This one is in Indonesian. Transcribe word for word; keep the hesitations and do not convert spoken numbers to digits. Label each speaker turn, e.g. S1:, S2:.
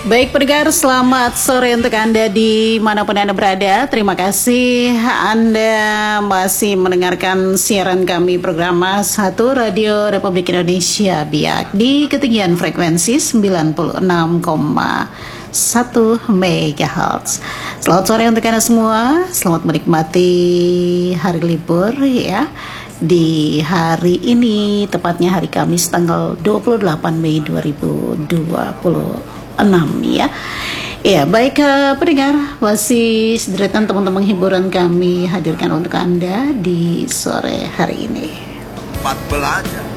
S1: Baik pendengar, selamat sore untuk Anda dimanapun Anda berada. Terima kasih Anda masih mendengarkan siaran kami program satu Radio Republik Indonesia Biak di ketinggian frekuensi sembilan puluh enam koma satu megahertz. Selamat sore untuk Anda semua, selamat menikmati hari libur ya. Di hari ini, tepatnya hari Kamis tanggal dua puluh delapan Mei dua ribu dua puluh enam ya. Ya, baik uh, pendengar, masih sederetan teman-teman hiburan kami hadirkan untuk Anda di sore hari ini.
S2: Tempat belajar